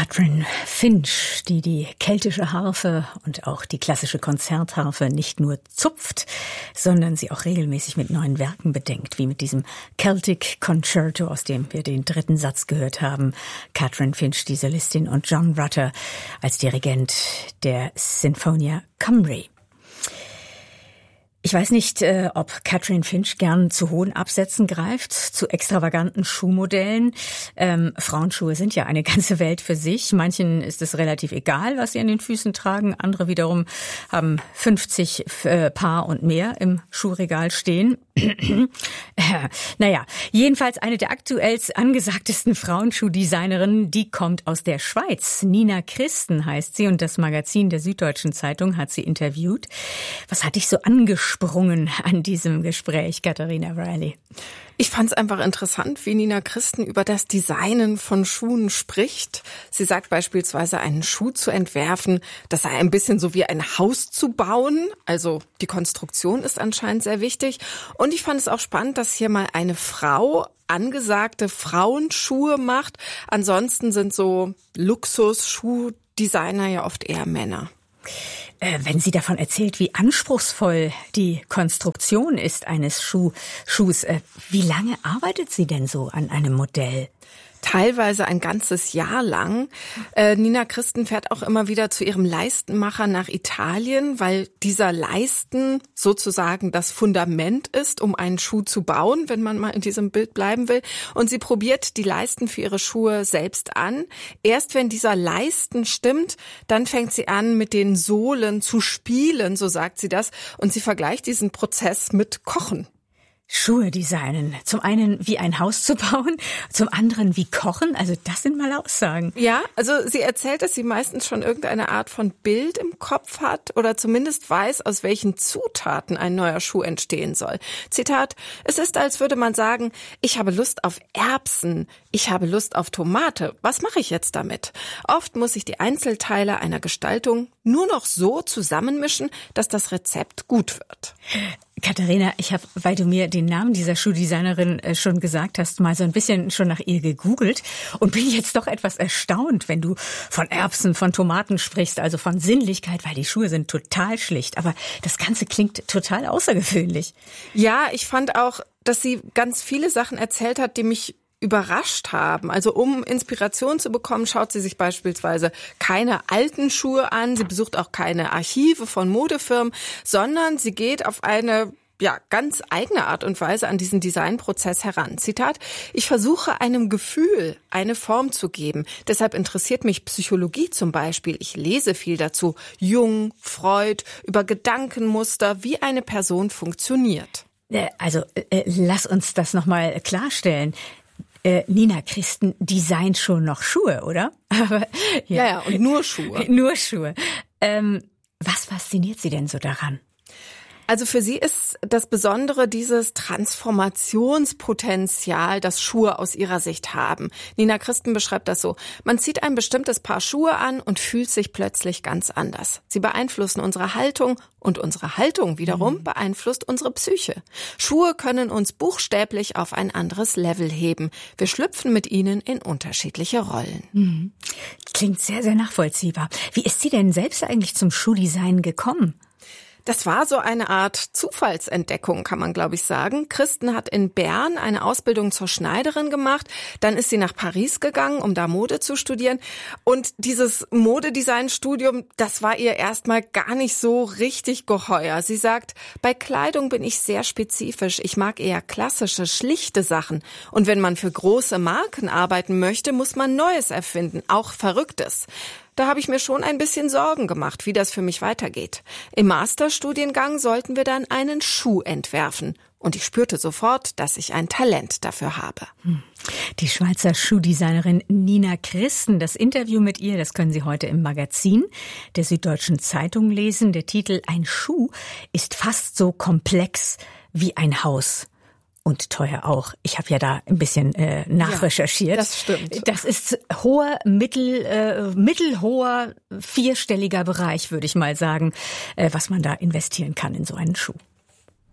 Catherine Finch, die keltische Harfe und auch die klassische Konzertharfe nicht nur zupft, sondern sie auch regelmäßig mit neuen Werken bedenkt, wie mit diesem Celtic Concerto, aus dem wir den dritten Satz gehört haben. Catherine Finch, die Solistin, und John Rutter als Dirigent der Sinfonia Cymru. Ich weiß nicht, ob Catherine Finch gern zu hohen Absätzen greift, zu extravaganten Schuhmodellen. Frauenschuhe sind ja eine ganze Welt für sich. Manchen ist es relativ egal, was sie an den Füßen tragen. Andere wiederum haben 50 Paar und mehr im Schuhregal stehen. Naja, jedenfalls eine der aktuell angesagtesten Frauenschuhdesignerinnen, die kommt aus der Schweiz. Nina Christen heißt sie und das Magazin der Süddeutschen Zeitung hat sie interviewt. Was hat dich so angesprungen an diesem Gespräch, Katharina Riley? Ich fand es einfach interessant, wie Nina Christen über das Designen von Schuhen spricht. Sie sagt beispielsweise, einen Schuh zu entwerfen, das sei ein bisschen so wie ein Haus zu bauen. Also die Konstruktion ist anscheinend sehr wichtig. Und ich fand es auch spannend, dass hier mal eine Frau angesagte Frauenschuhe macht. Ansonsten sind so Luxus-Schuhdesigner ja oft eher Männer. Wenn sie davon erzählt, wie anspruchsvoll die Konstruktion ist eines Schuhs, wie lange arbeitet sie denn so an einem Modell? Teilweise ein ganzes Jahr lang. Nina Christen fährt auch immer wieder zu ihrem Leistenmacher nach Italien, weil dieser Leisten sozusagen das Fundament ist, um einen Schuh zu bauen, wenn man mal in diesem Bild bleiben will. Und sie probiert die Leisten für ihre Schuhe selbst an. Erst wenn dieser Leisten stimmt, dann fängt sie an, mit den Sohlen zu spielen, so sagt sie das. Und sie vergleicht diesen Prozess mit Kochen. Schuhe designen. Zum einen wie ein Haus zu bauen, zum anderen wie kochen. Also das sind mal Aussagen. Ja, also sie erzählt, dass sie meistens schon irgendeine Art von Bild im Kopf hat oder zumindest weiß, aus welchen Zutaten ein neuer Schuh entstehen soll. Zitat: Es ist, als würde man sagen, ich habe Lust auf Erbsen, ich habe Lust auf Tomate. Was mache ich jetzt damit? Oft muss ich die Einzelteile einer Gestaltung nur noch so zusammenmischen, dass das Rezept gut wird. Katharina, ich habe, weil du mir den Namen dieser Schuhdesignerin schon gesagt hast, mal so ein bisschen schon nach ihr gegoogelt und bin jetzt doch etwas erstaunt, wenn du von Erbsen, von Tomaten sprichst, also von Sinnlichkeit, weil die Schuhe sind total schlicht. Aber das Ganze klingt total außergewöhnlich. Ja, ich fand auch, dass sie ganz viele Sachen erzählt hat, die mich überrascht haben. Also um Inspiration zu bekommen, schaut sie sich beispielsweise keine alten Schuhe an, sie besucht auch keine Archive von Modefirmen, sondern sie geht auf eine ganz eigene Art und Weise an diesen Designprozess heran. Zitat: Ich versuche einem Gefühl eine Form zu geben. Deshalb interessiert mich Psychologie zum Beispiel. Ich lese viel dazu. Jung, Freud, über Gedankenmuster, wie eine Person funktioniert. Also lass uns das nochmal klarstellen. Nina Christen designt schon noch Schuhe, oder? Aber, ja, und nur Schuhe. Nur Schuhe. Was fasziniert sie denn so daran? Also für sie ist das Besondere dieses Transformationspotenzial, das Schuhe aus ihrer Sicht haben. Nina Christen beschreibt das so: Man zieht ein bestimmtes Paar Schuhe an und fühlt sich plötzlich ganz anders. Sie beeinflussen unsere Haltung und unsere Haltung wiederum beeinflusst unsere Psyche. Schuhe können uns buchstäblich auf ein anderes Level heben. Wir schlüpfen mit ihnen in unterschiedliche Rollen. Klingt sehr, sehr nachvollziehbar. Wie ist sie denn selbst eigentlich zum Schuhdesign gekommen? Das war so eine Art Zufallsentdeckung, kann man, glaube ich, sagen. Christen hat in Bern eine Ausbildung zur Schneiderin gemacht. Dann ist sie nach Paris gegangen, um da Mode zu studieren. Und dieses Modedesign-Studium, das war ihr erstmal gar nicht so richtig geheuer. Sie sagt, bei Kleidung bin ich sehr spezifisch. Ich mag eher klassische, schlichte Sachen. Und wenn man für große Marken arbeiten möchte, muss man Neues erfinden, auch Verrücktes. Da habe ich mir schon ein bisschen Sorgen gemacht, wie das für mich weitergeht. Im Masterstudiengang sollten wir dann einen Schuh entwerfen. Und ich spürte sofort, dass ich ein Talent dafür habe. Die Schweizer Schuhdesignerin Nina Christen. Das Interview mit ihr, das können Sie heute im Magazin der Süddeutschen Zeitung lesen. Der Titel: Ein Schuh ist fast so komplex wie ein Haus. Und teuer auch. Ich habe ja da ein bisschen nachrecherchiert. Ja, das stimmt. Das ist mittelhoher, vierstelliger Bereich, würde ich mal sagen, was man da investieren kann in so einen Schuh.